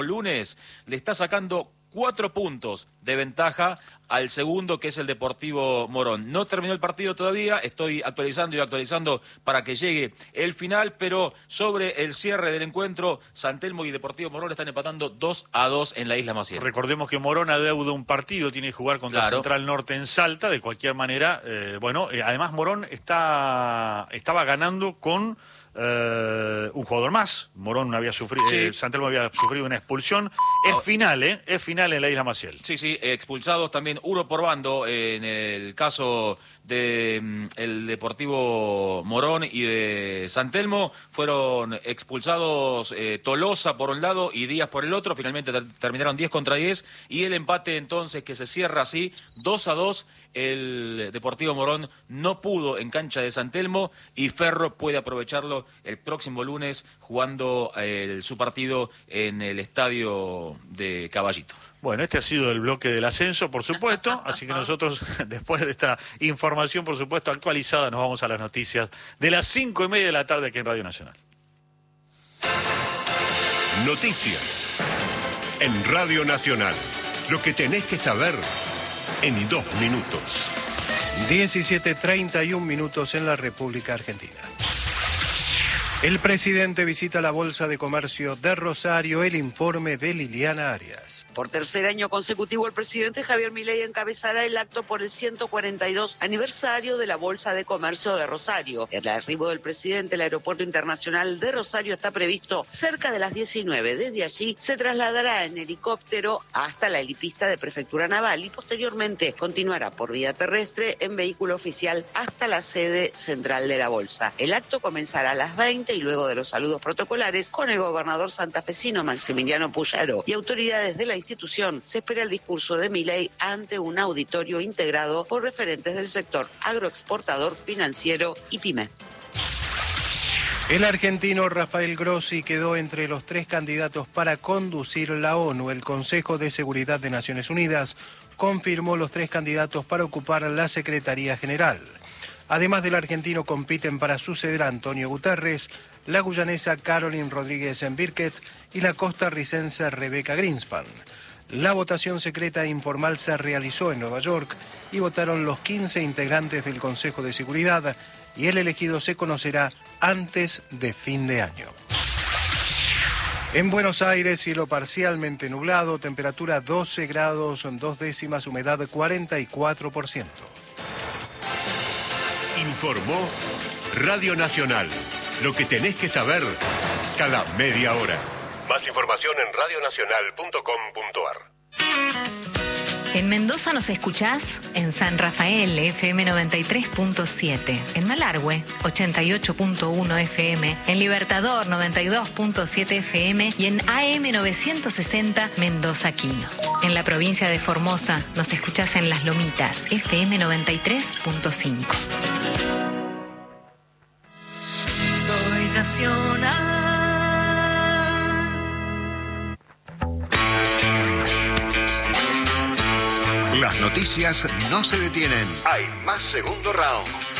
lunes le está sacando 4 puntos de ventaja al segundo, que es el Deportivo Morón. No terminó el partido todavía, estoy actualizando para que llegue el final, pero sobre el cierre del encuentro, San Telmo y Deportivo Morón están empatando 2-2 en la Isla Maciel. Recordemos que Morón adeuda un partido, tiene que jugar contra Central Norte en Salta, de cualquier manera. Además Morón estaba ganando con un jugador más. Morón había sufrido, San Telmo había sufrido una expulsión. Es final en la Isla Maciel. Sí, expulsados también, uno por bando, en el caso de el Deportivo Morón y de San Telmo, fueron expulsados Tolosa por un lado y Díaz por el otro. Finalmente terminaron 10-10, y el empate entonces que se cierra así, 2-2. El Deportivo Morón no pudo en cancha de San Telmo, y Ferro puede aprovecharlo el próximo lunes jugando su partido en el estadio de Caballito. Bueno, este ha sido el bloque del ascenso, por supuesto, así que nosotros, después de esta información, por supuesto, actualizada, nos vamos a las noticias de las 5:30 de la tarde aquí en Radio Nacional. Noticias en Radio Nacional. Lo que tenés que saber en 2 minutos. 17:31 minutos en la República Argentina. El presidente visita la Bolsa de Comercio de Rosario. El informe de Liliana Arias. Por tercer año consecutivo, el presidente Javier Milei encabezará el acto por el 142 aniversario de la Bolsa de Comercio de Rosario. El arribo del presidente al Aeropuerto Internacional de Rosario está previsto cerca de las 19. Desde allí se trasladará en helicóptero hasta la helipista de Prefectura Naval y posteriormente continuará por vía terrestre en vehículo oficial hasta la sede central de la Bolsa. El acto comenzará a las 20 y luego de los saludos protocolares con el gobernador santafesino Maximiliano Puyaro y autoridades de la institución, se espera el discurso de Milei ante un auditorio integrado por referentes del sector agroexportador, financiero y pyme. El argentino Rafael Grossi quedó entre los 3 candidatos para conducir la ONU. El Consejo de Seguridad de Naciones Unidas confirmó los 3 candidatos para ocupar la Secretaría General. Además del argentino, compiten para suceder a Antonio Guterres, la guyanesa Caroline Rodríguez Birket y la costarricense Rebecca Greenspan. La votación secreta e informal se realizó en Nueva York y votaron los 15 integrantes del Consejo de Seguridad, y el elegido se conocerá antes de fin de año. En Buenos Aires, cielo parcialmente nublado, temperatura 12 grados 2 décimas, humedad 44%. Informó Radio Nacional. Lo que tenés que saber cada media hora. Más información en radionacional.com.ar. En Mendoza nos escuchás en San Rafael, FM 93.7, en Malargüe, 88.1 FM, en Libertador, 92.7 FM y en AM 960 Mendoza Quino. En la provincia de Formosa nos escuchás en Las Lomitas, FM 93.5. Soy nacional. Las noticias no se detienen. Hay más segundo round.